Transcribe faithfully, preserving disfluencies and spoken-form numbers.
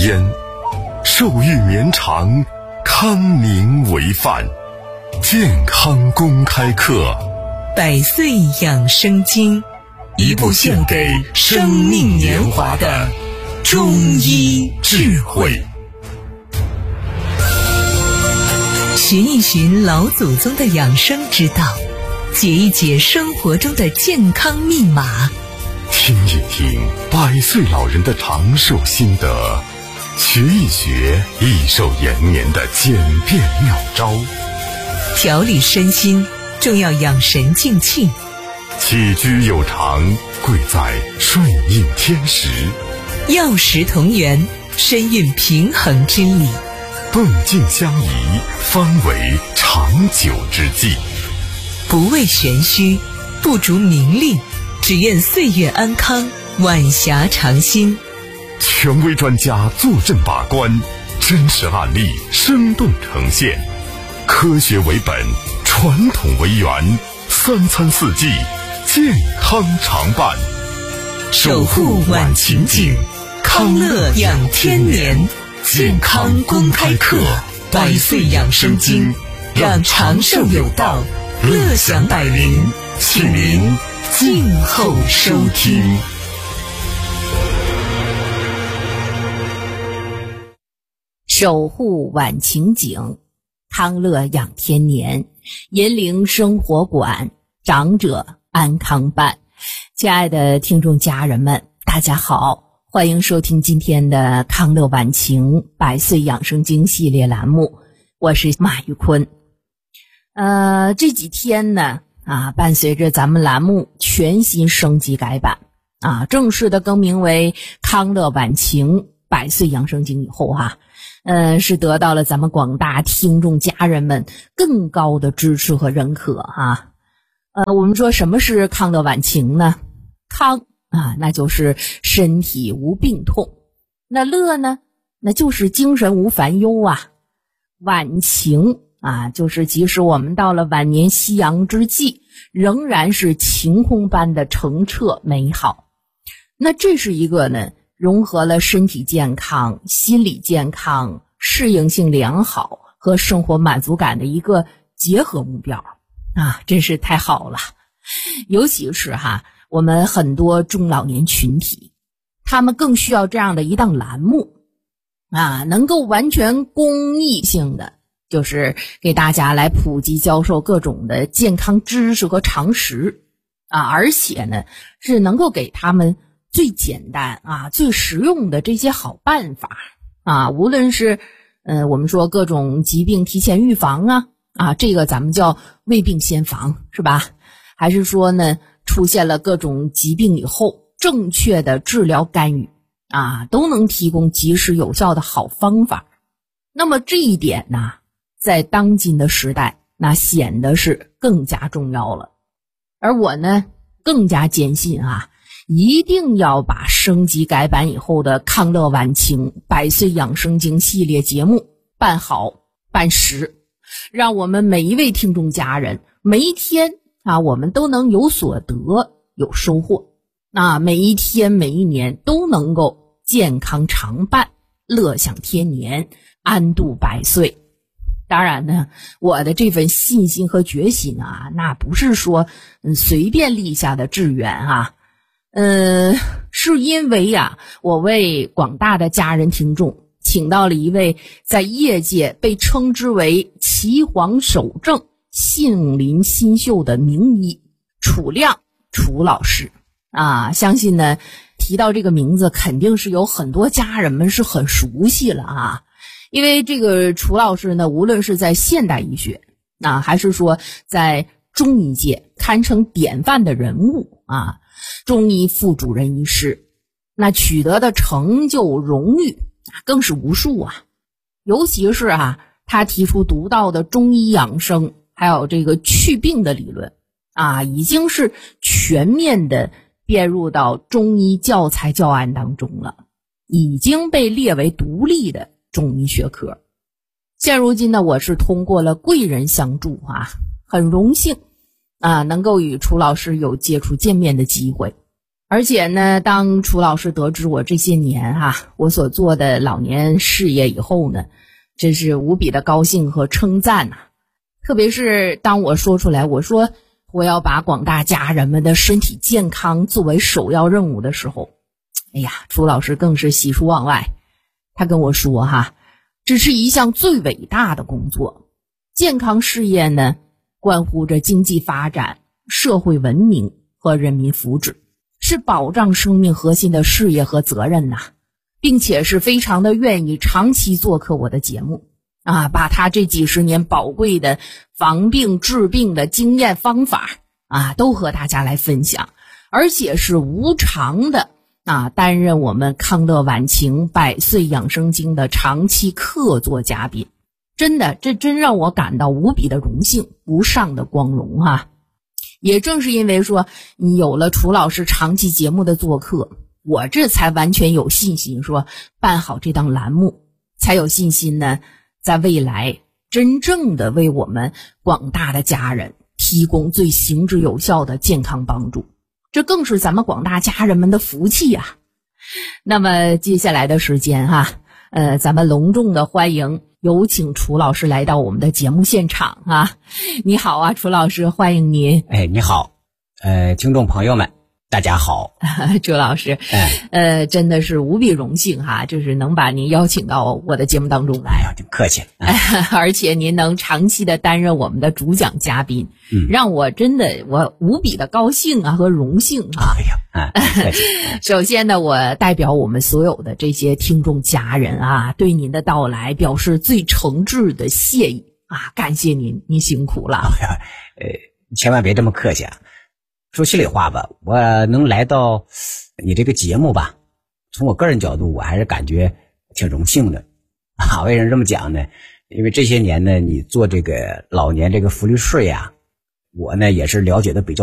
烟，寿育绵长，康宁为范。健康公开课， 百岁养生经， 一部献给生命年华的中医智慧。 寻一寻老祖宗的养生之道，解一解生活中的健康密码， 听一听百岁老人的长寿心得，学一学益寿延年的简便妙招。 调理身心，重要养神静气。 起居有常，贵在顺应天时。 药食同源，身运平衡之理。 动静相宜，方为长久之计。 不为玄虚，不逐名利，只愿岁月安康，晚霞长新。 权威专家坐镇把关，真实案例生动呈现。科学为本，传统为源，三餐四季健康常伴。 守护晚晴景，康乐养天年。健康公开课，百岁养生经，让长寿有道，乐享百龄，请您静候收听。 守护晚晴景，康乐养天年，银铃生活馆，长者安康伴。亲爱的听众家人们，大家好，欢迎收听今天的康乐晚晴百岁养生经系列栏目，我是马玉坤。呃，这几天呢，啊，伴随着咱们栏目全新升级改版，啊，正式的更名为康乐晚晴百岁养生经以后哈、啊，呃，是得到了咱们广大听众家人们更高的支持和认可哈。呃，我们说什么是康乐晚晴呢？康啊，那就是身体无病痛；那乐呢，那就是精神无烦忧啊。晚晴啊，就是即使我们到了晚年夕阳之际，仍然是晴空般的澄澈美好。那这是一个呢，融合了身体健康、心理健康、适应性良好和生活满足感的一个结合目标啊，真是太好了。尤其是哈，我们很多中老年群体，他们更需要这样的一档栏目啊，能够完全公益性的，就是给大家来普及教授各种的健康知识和常识啊，而且呢，是能够给他们最简单啊、最实用的这些好办法啊，无论是呃我们说各种疾病提前预防啊啊，这个咱们叫未病先防，是吧？还是说呢，出现了各种疾病以后，正确的治疗干预啊，都能提供及时有效的好方法。那么这一点呢，在当今的时代，那显得是更加重要了。而我呢，更加坚信啊，一定要把升级改版以后的康乐晚晴百岁养生经系列节目办好办实，让我们每一位听众家人每一天啊，我们都能有所得有收获啊，每一天每一年都能够健康常伴，乐享天年，安度百岁。当然呢，我的这份信心和决心啊，那不是说嗯随便立下的志愿啊，呃，是因为呀、啊，我为广大的家人听众请到了一位在业界被称之为岐黄守正、杏林新秀的名医楚亮楚老师啊，相信呢提到这个名字，肯定是有很多家人们是很熟悉了啊。因为这个楚老师呢，无论是在现代医学啊，还是说在中医界堪称典范的人物啊，中医副主任医师，那取得的成就荣誉更是无数啊。尤其是啊，他提出独到的中医养生还有这个祛病的理论啊，已经是全面的编入到中医教材教案当中了，已经被列为独立的中医学科。现如今呢，我是通过了贵人相助啊，很荣幸啊，能够与楚老师有接触见面的机会。而而且呢，当楚老师得知我这些年哈、啊、我所做的老年事业以后呢，真是无比的高兴和称赞呐、啊。特别是当我说出来，我说我要把广大家人们的身体健康作为首要任务的时候，哎呀，楚老师更是喜出望外。他跟我说哈，这是一项最伟大的工作。健康事业呢，关乎着经济发展、社会文明和人民福祉，是保障生命核心的事业和责任呐、啊，并且是非常的愿意长期做客我的节目啊，把他这几十年宝贵的防病治病的经验方法啊，都和大家来分享，而且是无偿的啊，担任我们康乐晚晴百岁养生经的长期客座嘉宾。真的，这真让我感到无比的荣幸，无上的光荣啊！也正是因为说你有了楚老师长期节目的做客，我这才完全有信心说办好这档栏目，才有信心呢，在未来真正的为我们广大的家人提供最行之有效的健康帮助，这更是咱们广大家人们的福气啊！那么接下来的时间哈、啊，呃，咱们隆重的欢迎。有请楚老师来到我们的节目现场啊！你好啊，楚老师，欢迎您。 哎，你好，呃，听众朋友们，大家好。 楚老师， 哎， 呃，真的是无比荣幸哈，就是能把您邀请到我的节目当中来。 哎呀，挺客气。 啊、而且您能长期的担任我们的主讲嘉宾， 嗯， 让我真的我无比的高兴啊和荣幸啊。 哎呀。啊，客气。 首先呢，我代表我们所有的这些听众家人啊，对您的到来表示最诚挚的谢意啊，感谢您，您辛苦了。 哎呀，呃，千万别这么客气啊！说心里话吧，我能来到你这个节目吧，从我个人角度，我还是感觉挺荣幸的啊。为什么这么讲呢？因为这些年呢，你做这个老年这个福利税啊，我呢也是了解的比较